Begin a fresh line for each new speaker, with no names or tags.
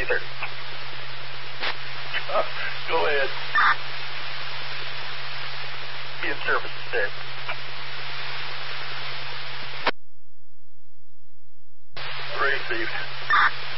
either. Go ahead. Be in service today. Received.